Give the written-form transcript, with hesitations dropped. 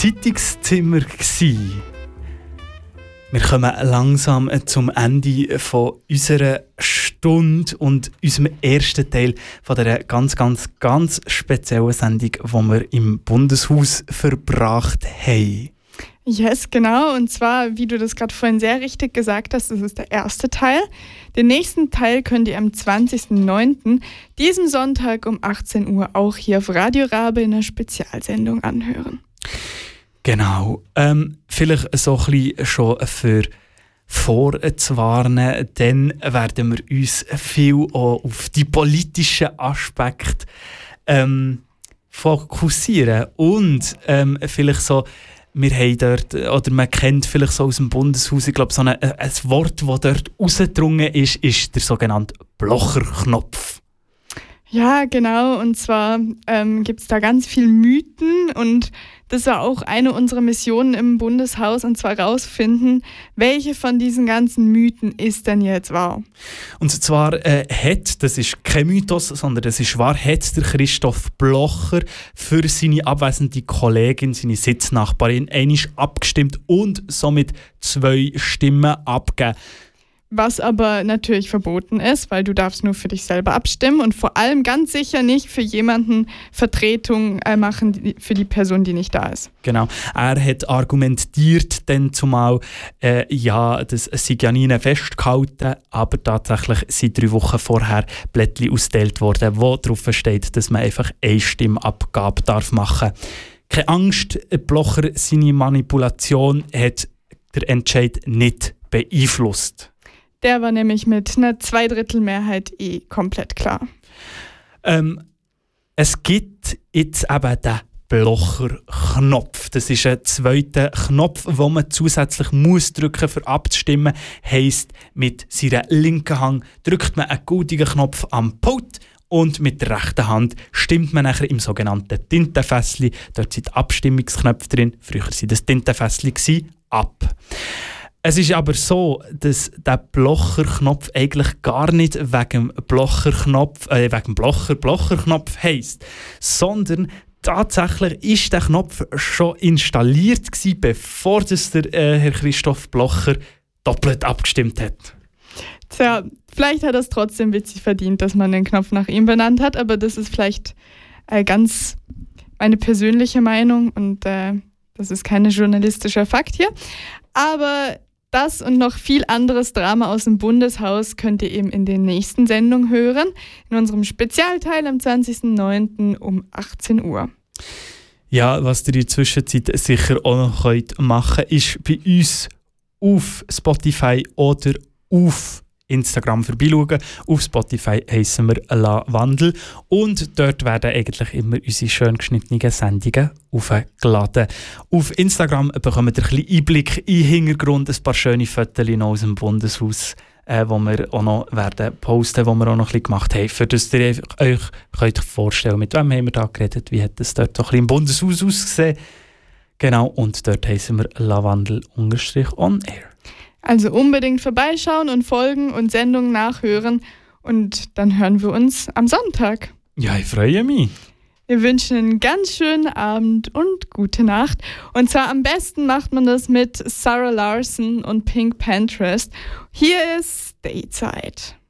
Zeitungszimmer. Wir kommen langsam zum Ende von unserer Stunde und unserem ersten Teil von dieser ganz speziellen Sendung, die wir im Bundeshaus verbracht haben. Yes, genau. Und zwar, wie du das gerade vorhin sehr richtig gesagt hast, das ist der erste Teil. Den nächsten Teil könnt ihr am 20.09., diesem Sonntag um 18 Uhr, auch hier auf Radio Rabe in einer Spezialsendung anhören. Genau. Vielleicht so ein bisschen schon für vorzuwarnen, dann werden wir uns viel auch auf die politischen Aspekte fokussieren und vielleicht so. Wir haben dort, oder man kennt vielleicht so aus dem Bundeshaus, ich glaube, so ein Wort, das dort rausgedrungen ist der sogenannte Blocher-Knopf. Ja, genau. Und zwar gibt es da ganz viele Mythen und das war auch eine unserer Missionen im Bundeshaus, und zwar herausfinden, welche von diesen ganzen Mythen ist denn jetzt wahr. Und zwar das ist kein Mythos, sondern das ist wahr, hat der Christoph Blocher für seine abwesende Kollegin, seine Sitznachbarin, einmal abgestimmt und somit 2 Stimmen abgegeben. Was aber natürlich verboten ist, weil du darfst nur für dich selber abstimmen und vor allem ganz sicher nicht für jemanden Vertretung machen für die Person, die nicht da ist. Genau. Er hat argumentiert dann zumal, das sei ja nie festgehalten, aber tatsächlich sind 3 Wochen vorher Blättchen ausgeteilt worden, wo darauf steht, dass man einfach eine Stimmabgabe machen darf. Keine Angst, Blocher, seine Manipulation hat der Entscheid nicht beeinflusst. Der war nämlich mit einer 2/3 komplett klar. Es gibt jetzt eben den Blocher-Knopf. Das ist ein zweiter Knopf, den man zusätzlich muss drücken für abzustimmen. Heisst, mit seiner linken Hand drückt man einen goldenen Knopf am Pult und mit der rechten Hand stimmt man nachher im sogenannten Tintenfässli. Dort sind Abstimmungsknöpfe drin. Früher waren das Tintenfässli ab. Es ist aber so, dass der Blocher-Knopf eigentlich gar nicht wegen Blocher-Knopf heisst, sondern tatsächlich ist der Knopf schon installiert gewesen, bevor der Herr Christoph Blocher doppelt abgestimmt hat. Tja, vielleicht hat er es trotzdem witzig verdient, dass man den Knopf nach ihm benannt hat, aber das ist vielleicht ganz meine persönliche Meinung und das ist kein journalistischer Fakt hier. Aber das und noch viel anderes Drama aus dem Bundeshaus könnt ihr eben in den nächsten Sendungen hören, in unserem Spezialteil am 20.09. um 18 Uhr. Ja, was ihr in der Zwischenzeit sicher auch noch machen könnt, ist bei uns auf Spotify oder auf Instagram vorbeischauen. Auf Spotify heissen wir La Wandel und dort werden eigentlich immer unsere schön geschnittenen Sendungen aufgeladen. Auf Instagram bekommt ihr ein bisschen Einblick in den Hintergrund, ein paar schöne Fotos aus dem Bundeshaus, die wir auch noch werden posten, die wir auch noch ein bisschen gemacht haben, für das ihr euch könnt vorstellen, mit wem haben wir da geredet, wie hat es dort so ein bisschen im Bundeshaus ausgesehen. Genau, und dort heissen wir lavandel_on-air. Also unbedingt vorbeischauen und folgen und Sendungen nachhören. Und dann hören wir uns am Sonntag. Ja, ich freue mich. Wir wünschen einen ganz schönen Abend und gute Nacht. Und zwar am besten macht man das mit Sarah Larson und Pink Panthers. Hier ist Dayzeit.